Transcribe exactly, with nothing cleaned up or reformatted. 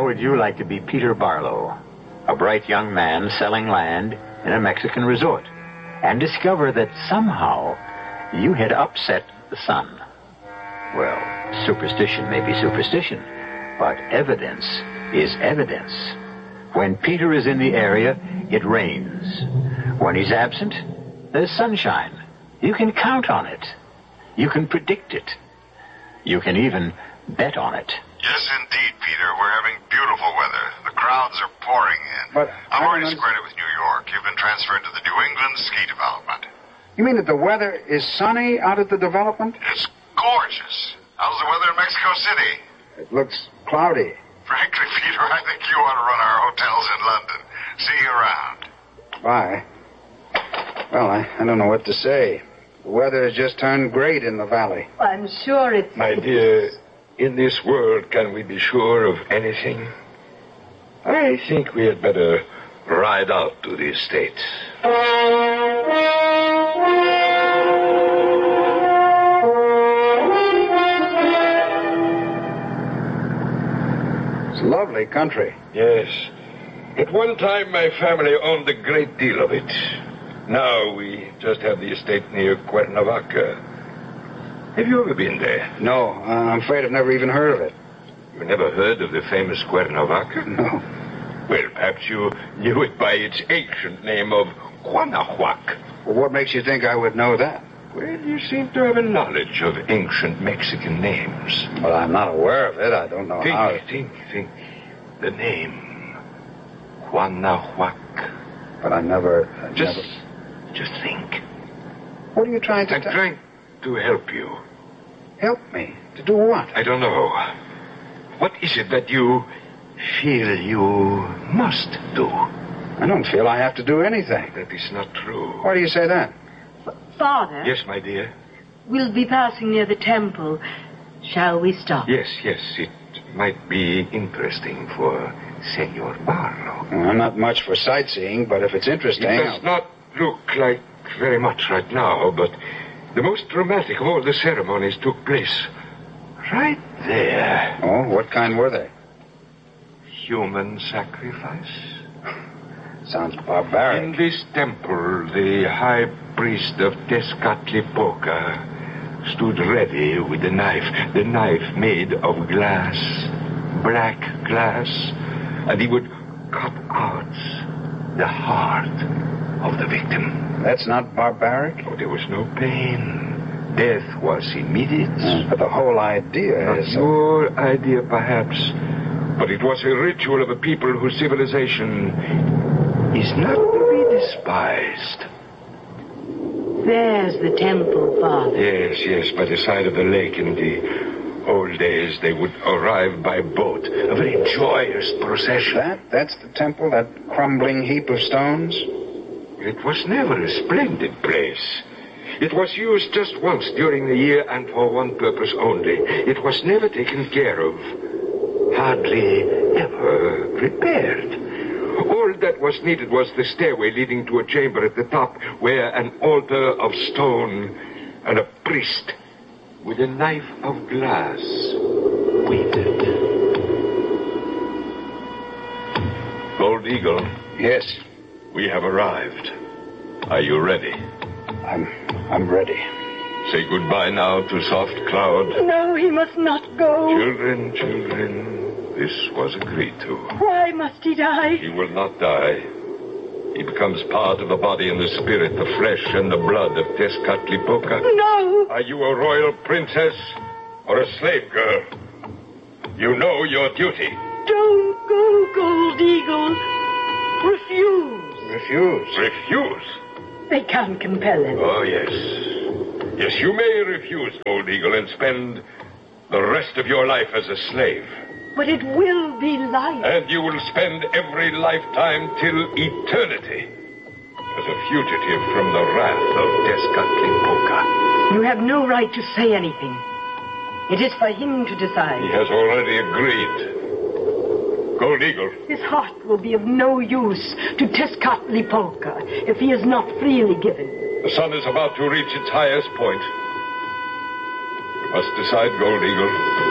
would you like to be Peter Barlow, a bright young man selling land in a Mexican resort, and discover that somehow you had upset the sun? Well, superstition may be superstition, but evidence is evidence. When Peter is in the area, it rains. When he's absent, there's sunshine. You can count on it. You can predict it. You can even bet on it. Yes, indeed, Peter. We're having beautiful weather. The crowds are pouring in. But I'm I already don't squared it with New York. You've been transferred to the New England ski development. You mean that the weather is sunny out at the development? It's gorgeous. How's the weather in Mexico City? It looks cloudy. Frankly, Peter, I think you ought to run our hotels in London. See you around. Bye. Well, I, I don't know what to say. The weather has just turned great in the valley. I'm sure it's... My dear, in this world, can we be sure of anything? I think we had better ride out to the estate. It's a lovely country. Yes. At one time, my family owned a great deal of it. Now we just have the estate near Cuernavaca. Have you ever been there? No, uh, I'm afraid I've never even heard of it. You never heard of the famous Cuernavaca? No. Well, perhaps you knew it by its ancient name of Guanajuac. Well, what makes you think I would know that? Well, you seem to have a knowledge of ancient Mexican names. Well, I'm not aware of it. I don't know think, how. Think, think, The name. Guanajuac. But I never... I just, never... just think. What are you trying to I'm tell? trying to help you. Help me? To do what? I don't know. What is it that you feel you must do? I don't feel I have to do anything. That is not true. Why do you say that? Father? Yes, my dear? We'll be passing near the temple. Shall we stop? Yes, yes. It might be interesting for Senor Barlow. Well, I'm not much for sightseeing, but if it's interesting... It does I'll... not look like very much right now, but the most dramatic of all the ceremonies took place right there. Oh, what kind were they? Human sacrifice. Sounds barbaric. In this temple, the high priest of Tezcatlipoca stood ready with a knife, the knife made of glass, black glass, and he would cut out the heart of the victim. That's not barbaric? Oh, there was no pain. Death was immediate. Mm, but the whole idea Not is... your idea, perhaps, but it was a ritual of a people whose civilization is not to be despised. There's the temple, Father. Yes, yes, by the side of the lake. In the old days, they would arrive by boat. A very joyous procession. That? That's the temple, that crumbling heap of stones? It was never a splendid place. It was used just once during the year and for one purpose only. It was never taken care of. Hardly ever repaired. All that was needed was the stairway leading to a chamber at the top where an altar of stone and a priest with a knife of glass waited. Gold Eagle. Yes. We have arrived. Are you ready? I'm... I'm ready. Say goodbye now to Soft Cloud. No, he must not go. Children, children, this was agreed to. Why must he die? He will not die. He becomes part of the body and the spirit, the flesh and the blood of Tezcatlipoca. No! Are you a royal princess or a slave girl? You know your duty. Don't go, Gold Eagle. Refuse. Refuse? Refuse? They can't compel him. Oh, yes. Yes, you may refuse, Gold Eagle, and spend the rest of your life as a slave. But it will be life. And you will spend every lifetime till eternity as a fugitive from the wrath of Tezcatlipoca. You have no right to say anything. It is for him to decide. He has already agreed. Gold Eagle. His heart will be of no use to Tezcatlipoca if he is not freely given. The sun is about to reach its highest point. We must decide, Gold Eagle.